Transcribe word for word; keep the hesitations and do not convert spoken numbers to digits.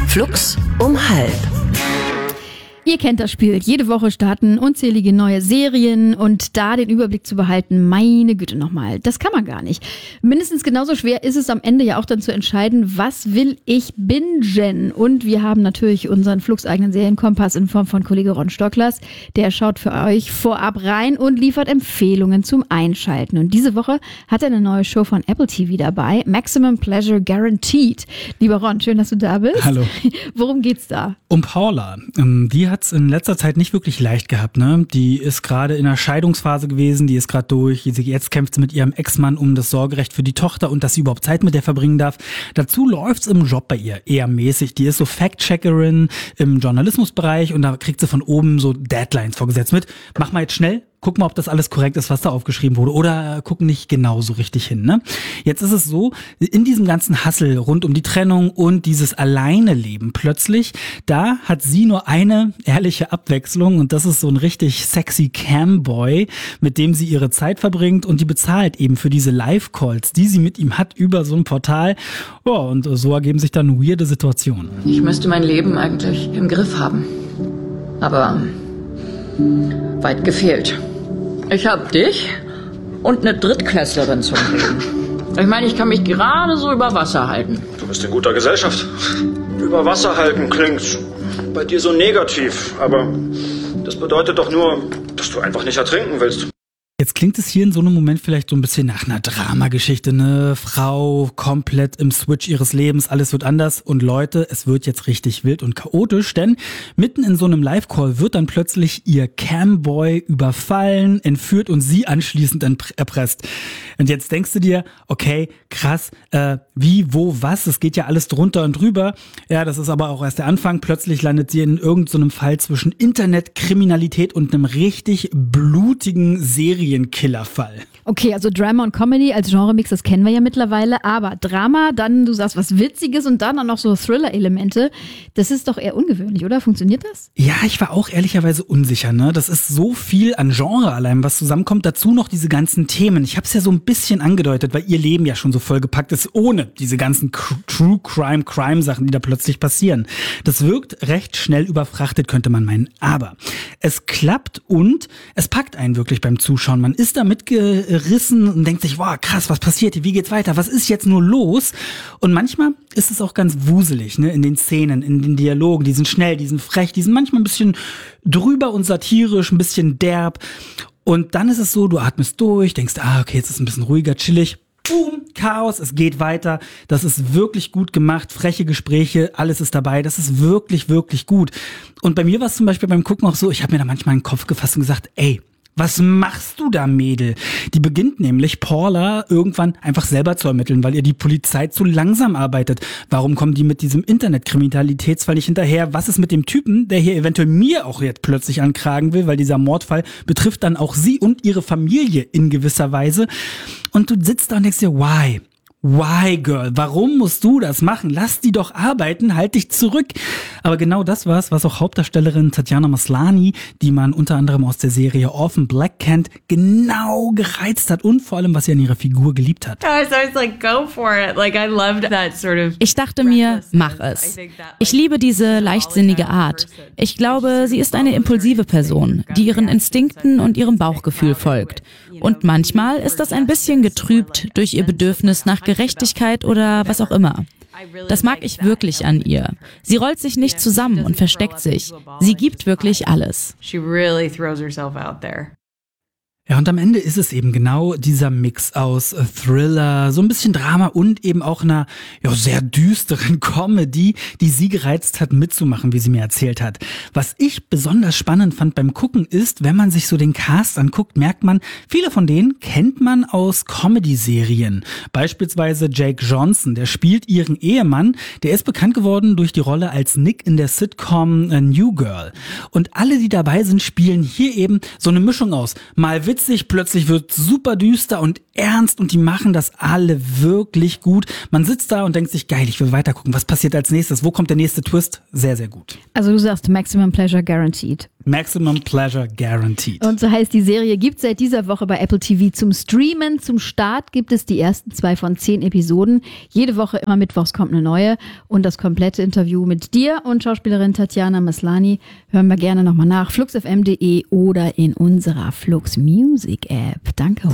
Flux um halb. Ihr kennt das Spiel. Jede Woche starten unzählige neue Serien und da den Überblick zu behalten, meine Güte nochmal, das kann man gar nicht. Mindestens genauso schwer ist es am Ende ja auch dann zu entscheiden, was will ich bingen? Und wir haben natürlich unseren Flux-eigenen Serienkompass in Form von Kollege Ron Stocklers. Der schaut für euch vorab rein und liefert Empfehlungen zum Einschalten. Und diese Woche hat er eine neue Show von Apple T V dabei, Maximum Pleasure Guaranteed. Lieber Ron, schön, dass du da bist. Hallo. Worum geht's da? Um Paula. Die hat es in letzter Zeit nicht wirklich leicht gehabt, ne? Die ist gerade in einer Scheidungsphase gewesen, die ist gerade durch. Jetzt kämpft sie mit ihrem Ex-Mann um das Sorgerecht für die Tochter und dass sie überhaupt Zeit mit der verbringen darf. Dazu läuft's im Job bei ihr eher mäßig. Die ist so Fact-Checkerin im Journalismusbereich und da kriegt sie von oben so Deadlines vorgesetzt mit. Mach mal jetzt schnell. Guck mal, ob das alles korrekt ist, was da aufgeschrieben wurde. Oder guck nicht genau so richtig hin, ne? Jetzt ist es so, in diesem ganzen Hassel rund um die Trennung und dieses Alleine-Leben plötzlich, da hat sie nur eine ehrliche Abwechslung und das ist so ein richtig sexy Camboy, mit dem sie ihre Zeit verbringt und die bezahlt eben für diese Live-Calls, die sie mit ihm hat über so ein Portal. Ja, und so ergeben sich dann weirde Situationen. Ich müsste mein Leben eigentlich im Griff haben. Aber weit gefehlt. Ich hab dich und eine Drittklässlerin zum Reden. Ich meine, ich kann mich gerade so über Wasser halten. Du bist in guter Gesellschaft. Über Wasser halten klingt bei dir so negativ, aber das bedeutet doch nur, dass du einfach nicht ertrinken willst. Jetzt klingt es hier in so einem Moment vielleicht so ein bisschen nach einer Dramageschichte, ne? Frau komplett im Switch ihres Lebens, alles wird anders und Leute, es wird jetzt richtig wild und chaotisch, denn mitten in so einem Live-Call wird dann plötzlich ihr Camboy überfallen, entführt und sie anschließend erpresst. Und jetzt denkst du dir, okay, krass, äh, wie, wo, was, es geht ja alles drunter und drüber. Ja, das ist aber auch erst der Anfang. Plötzlich landet sie in irgendeinem so einem Fall zwischen Internetkriminalität und einem richtig blutigen Serien Killerfall. Okay, also Drama und Comedy als Genremix, das kennen wir ja mittlerweile, aber Drama, dann du sagst was Witziges und dann auch noch so Thriller-Elemente, das ist doch eher ungewöhnlich, oder? Funktioniert das? Ja, ich war auch ehrlicherweise unsicher, ne? Das ist so viel an Genre allein, was zusammenkommt. Dazu noch diese ganzen Themen. Ich habe es ja so ein bisschen angedeutet, weil ihr Leben ja schon so vollgepackt ist, ohne diese ganzen True Crime, Crime-Sachen, die da plötzlich passieren. Das wirkt recht schnell überfrachtet, könnte man meinen. Aber es klappt und es packt einen wirklich beim Zuschauen. Man ist da mitgerissen und denkt sich, wow, krass, was passiert hier? Wie geht's weiter? Was ist jetzt nur los? Und manchmal ist es auch ganz wuselig, ne, in den Szenen, in den Dialogen. Die sind schnell, die sind frech, die sind manchmal ein bisschen drüber und satirisch, ein bisschen derb. Und dann ist es so, du atmest durch, denkst, ah, okay, jetzt ist es ein bisschen ruhiger, chillig. Boom, Chaos, es geht weiter. Das ist wirklich gut gemacht, freche Gespräche, alles ist dabei. Das ist wirklich, wirklich gut. Und bei mir war es zum Beispiel beim Gucken auch so, ich habe mir da manchmal in den Kopf gefasst und gesagt, ey, was machst du da, Mädel? Die beginnt nämlich, Paula irgendwann einfach selber zu ermitteln, weil ihr die Polizei zu langsam arbeitet. Warum kommen die mit diesem Internetkriminalitätsfall nicht hinterher? Was ist mit dem Typen, der hier eventuell mir auch jetzt plötzlich ankragen will? Weil dieser Mordfall betrifft dann auch sie und ihre Familie in gewisser Weise. Und du sitzt da und denkst dir, why? Why, Girl? Warum musst du das machen? Lass die doch arbeiten, halt dich zurück. Aber genau das war's, was auch Hauptdarstellerin Tatjana Maslany, die man unter anderem aus der Serie Orphan Black kennt, genau gereizt hat und vor allem, was sie an ihrer Figur geliebt hat. Ich dachte mir, mach es. Ich liebe diese leichtsinnige Art. Ich glaube, sie ist eine impulsive Person, die ihren Instinkten und ihrem Bauchgefühl folgt. Und manchmal ist das ein bisschen getrübt durch ihr Bedürfnis nach Gerechtigkeit oder was auch immer. Das mag ich wirklich an ihr. Sie rollt sich nicht zusammen und versteckt sich. Sie gibt wirklich alles. Ja, und am Ende ist es eben genau dieser Mix aus Thriller, so ein bisschen Drama und eben auch einer ja, sehr düsteren Comedy, die sie gereizt hat mitzumachen, wie sie mir erzählt hat. Was ich besonders spannend fand beim Gucken ist, wenn man sich so den Cast anguckt, merkt man, viele von denen kennt man aus Comedy-Serien. Beispielsweise Jake Johnson, der spielt ihren Ehemann, der ist bekannt geworden durch die Rolle als Nick in der Sitcom New Girl. Und alle, die dabei sind, spielen hier eben so eine Mischung aus. Mal witzig, plötzlich wird super düster und ernst und die machen das alle wirklich gut. Man sitzt da und denkt sich, geil, ich will weiter gucken. Was passiert als nächstes? Wo kommt der nächste Twist? Sehr, sehr gut. Also du sagst Maximum Pleasure Guaranteed. Maximum Pleasure Guaranteed. Und so heißt die Serie, gibt seit dieser Woche bei Apple T V zum Streamen. Zum Start gibt es die ersten zwei von zehn Episoden. Jede Woche, immer mittwochs, kommt eine neue. Und das komplette Interview mit dir und Schauspielerin Tatjana Maslany hören wir gerne nochmal nach. flux f m punkt de oder in unserer Flux Music App. Danke.